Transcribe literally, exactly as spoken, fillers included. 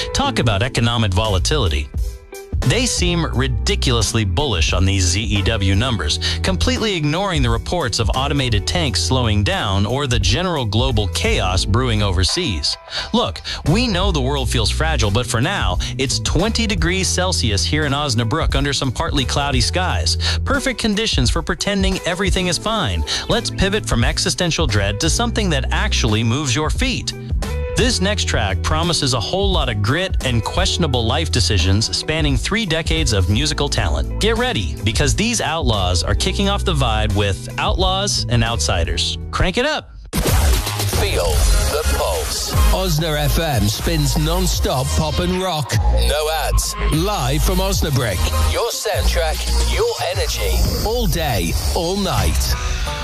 Talk about economic volatility. They seem ridiculously bullish on these Z E W numbers, completely ignoring the reports of automated tanks slowing down or the general global chaos brewing overseas. Look, we know the world feels fragile, but for now, it's twenty degrees Celsius here in Osnabrück under some partly cloudy skies. Perfect conditions for pretending everything is fine. Let's pivot from existential dread to something that actually moves your feet. This next track promises a whole lot of grit and questionable life decisions spanning three decades of musical talent. Get ready, because these outlaws are kicking off the vibe with Outlaws and Outsiders. Crank it up! Feel the pulse. Osna F M spins non-stop pop and rock. No ads. Live from Osnabrück. Your soundtrack, your energy. All day, all night.